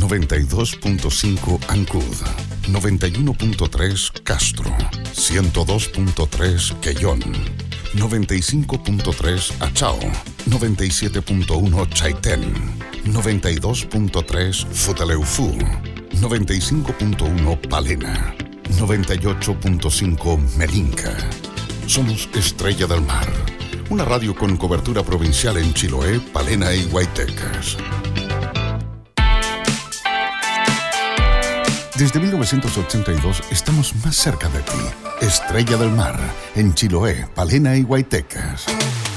92.5 Ancud, 91.3 Castro, 102.3 Quellón, 95.3 Achao, 97.1 Chaitén, 92.3 Futaleufú, 95.1 Palena, 98.5 Melinca. Somos Estrella del Mar, una radio con cobertura provincial en Chiloé, Palena y Guaytecas. Desde 1982 estamos más cerca de ti. Estrella del Mar, en Chiloé, Palena y Guaytecas.